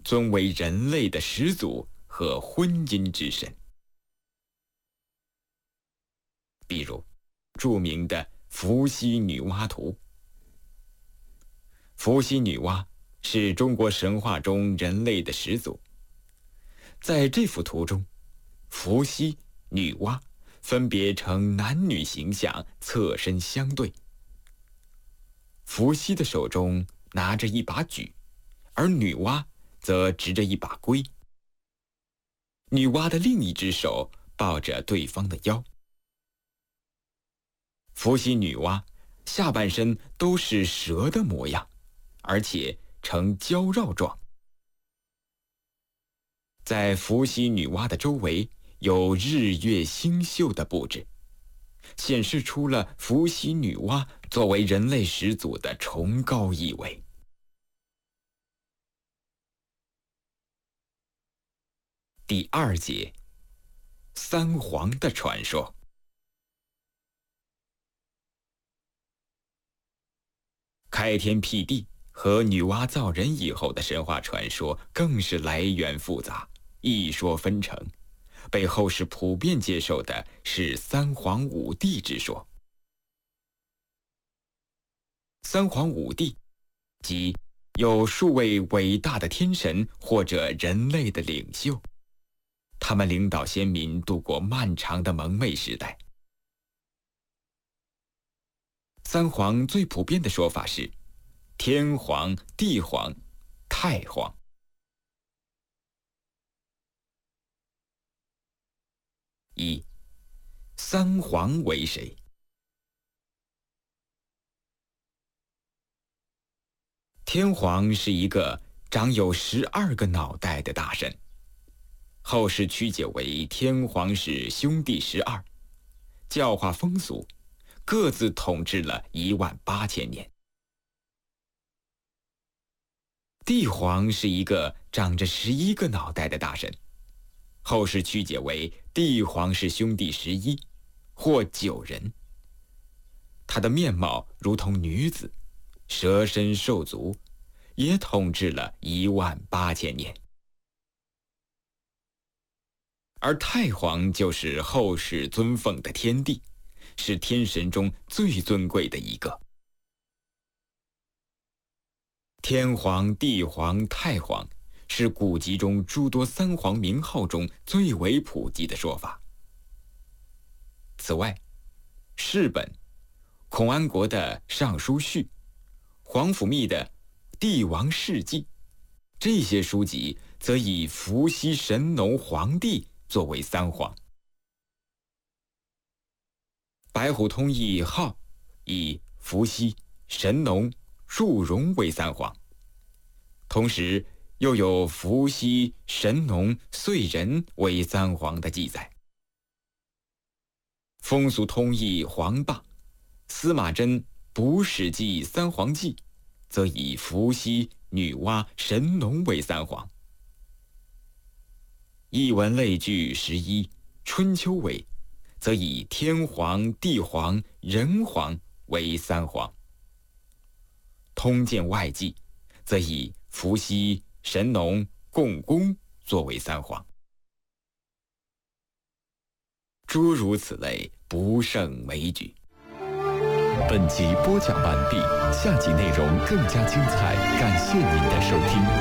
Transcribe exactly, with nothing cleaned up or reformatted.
尊为人类的始祖和婚姻之神。比如著名的伏羲女娲图。伏羲女娲是中国神话中人类的始祖。在这幅图中，伏羲、女娲分别呈男女形象，侧身相对。伏羲的手中拿着一把矩，而女娲则执着一把圭。女娲的另一只手抱着对方的腰。伏羲女娲下半身都是蛇的模样，而且呈交绕状。在伏羲女娲的周围有日月星宿的布置，显示出了伏羲女娲作为人类始祖的崇高意味。第二节，三皇的传说。开天辟地和女娲造人以后的神话传说更是来源复杂，一说纷呈。被后世普遍接受的是三皇五帝之说。三皇五帝即有数位伟大的天神或者人类的领袖，他们领导先民度过漫长的蒙昧时代。三皇最普遍的说法是天皇、地皇、太皇。一、三皇为谁？天皇是一个长有十二个脑袋的大神，后世曲解为天皇是兄弟十二，教化风俗，各自统治了一万八千年。帝皇是一个长着十一个脑袋的大神，后世曲解为帝皇是兄弟十一，或九人。他的面貌如同女子，蛇身兽足，也统治了一万八千年。而太皇就是后世尊奉的天帝，是天神中最尊贵的一个。天皇、地皇、太皇是古籍中诸多三皇名号中最为普及的说法。此外，释本、孔安国的《尚书序》、皇甫谧的《帝王世纪》，这些书籍则以伏羲、神农、黄帝作为三皇。白虎通义号以伏羲、神农、祝融为三皇，同时又有伏羲、神农、燧人为三皇的记载。风俗通义黄霸、司马真《补史记三皇记》则以伏羲、女娲、神农为三皇。艺文类聚十一春秋为则以天皇、地皇、人皇为三皇。通鉴外记则以伏羲、神农、共工作为三皇。诸如此类，不胜枚举。 本集播讲完毕，下集内容更加精彩，感谢您的收听。